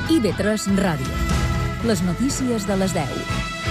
IB3 Ràdio. Les notícies de les 10.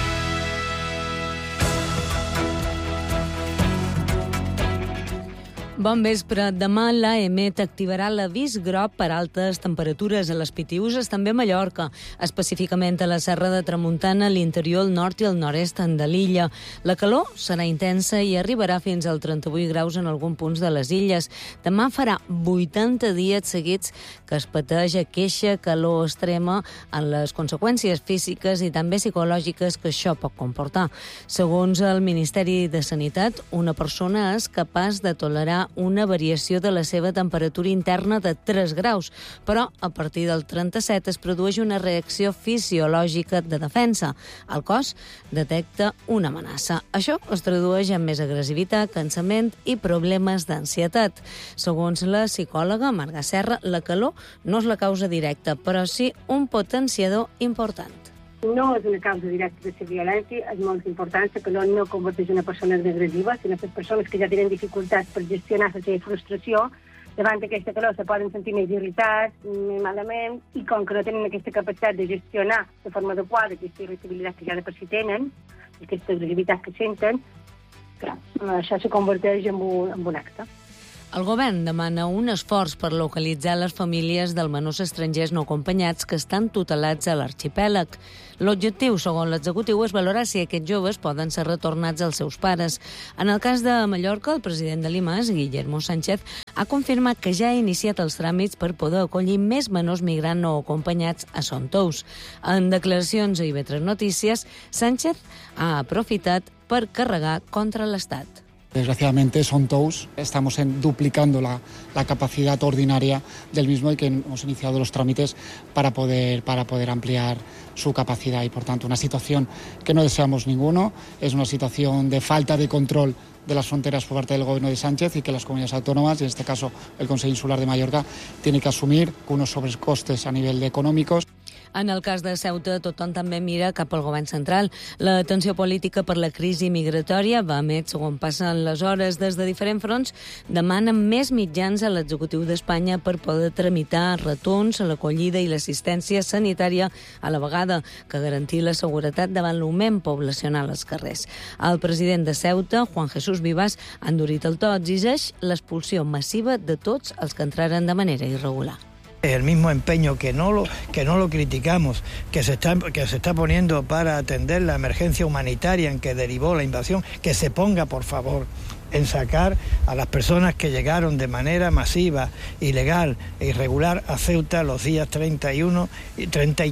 Bon vespre. Demà l'AEMET activarà l'avís groc per altes temperatures a les Pitiüses, també a Mallorca, específicament a la Serra de Tramuntana, l'interior, el nord i el nord-est de l'illa. La calor serà intensa i arribarà fins als 38 graus en alguns punts de les illes. Demà farà 80 dies seguits que es pateix aquesta calor extrema en les conseqüències físiques i també psicològiques que això pot comportar. Segons el Ministeri de Sanitat, una persona és capaç de tolerar una variació de la seva temperatura interna de 3 graus, però a partir del 37 es produeix una reacció fisiològica de defensa. El cos detecta una amenaça. Això es tradueix en més agressivitat, cansament i problemes d'ansietat. Segons la psicòloga Marga Serra, la calor no és la causa directa, però sí un potenciador important. No és una causa directa de la violència, és molt important, la calor no converteix una persona en agressiva, sinó que les persones que ja tenen dificultats per gestionar la seva frustració, davant d'aquesta calor se poden sentir més irritats, més malament, i com que no tenen aquesta capacitat de gestionar de forma adequada aquesta irritabilitat que ja de per si tenen, aquesta agressivitat que senten, clar, això se converteix en un acte. El govern demana un esforç per localitzar les famílies dels menors estrangers no acompanyats que estan tutelats a l'arxipèlag. L'objectiu, segons l'executiu, és valorar si aquests joves poden ser retornats als seus pares. En el cas de Mallorca, el president de l'IMAS, Guillermo Sánchez, ha confirmat que ja ha iniciat els tràmits per poder acollir més menors migrants no acompanyats a Son Tous. En declaracions a IB3 Notícies, Sánchez ha aprofitat per carregar contra l'Estat. Desgraciadamente, Son Tous estamos duplicando la capacidad ordinaria del mismo y que hemos iniciado los trámites para poder ampliar su capacidad y, por tanto, una situación que no deseamos ninguno. Es una situación de falta de control de las fronteras por parte del gobierno de Sánchez y que las comunidades autónomas, en este caso el Consell Insular de Mallorca, tiene que asumir unos sobrecostes a nivel de económicos. En el cas de Ceuta, tothom també mira cap al govern central. La tensió política per la crisi migratòria va més segons passen les hores. Des de diferents fronts demanen més mitjans a l'executiu d'Espanya per poder tramitar retorns a l'acollida i l'assistència sanitària a la vegada, que garantir la seguretat davant l'augment poblacional als carrers. El president de Ceuta, Juan Jesús Vivas, ha endurit el to, exigeix l'expulsió massiva de tots els que entraren de manera irregular. El mismo empeño que no lo criticamos, que se está poniendo para atender la emergencia humanitaria en que derivó la invasión, que se ponga, por favor, en sacar a las personas que llegaron de manera masiva, ilegal e irregular a Ceuta los días 30 y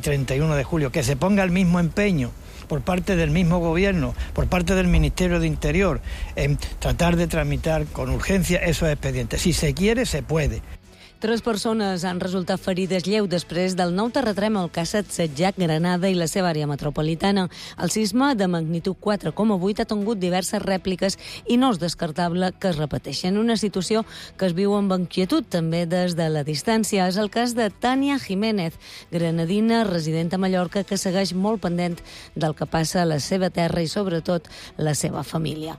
31 de julio, que se ponga el mismo empeño por parte del mismo gobierno, por parte del Ministerio de Interior, en tratar de tramitar con urgencia esos expedientes. Si se quiere, se puede. 3 persones han resultat ferides lleus després del nou terratrèmol que ha assetjat Granada i la seva àrea metropolitana. El sisme de magnitud 4,8 ha tingut diverses rèpliques i no és descartable que es repeteixen. Una situació que es viu amb inquietud també des de la distància. És el cas de Tania Jiménez, granadina resident a Mallorca, que segueix molt pendent del que passa a la seva terra i sobretot la seva família.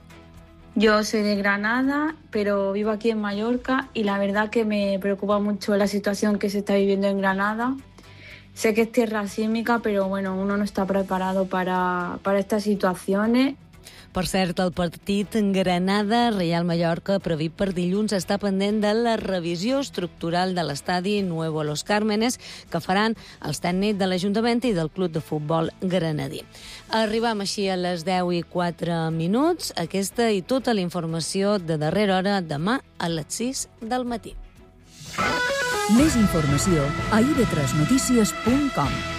Yo soy de Granada, pero vivo aquí en Mallorca y la verdad que me preocupa mucho la situación que se está viviendo en Granada. Sé que es tierra sísmica, pero bueno, uno no está preparado para estas situaciones. Per cert, el partit Granada-Real Mallorca previst per dilluns està pendent de la revisió estructural de l'estadi Nuevo Los Cármenes que faran els tècnics de l'Ajuntament i del Club de Futbol granadí. Arribam així a les 10:04. Aquesta i tota la informació de darrera hora demà a les 6 del matí. Més informació a ib3notícies.com.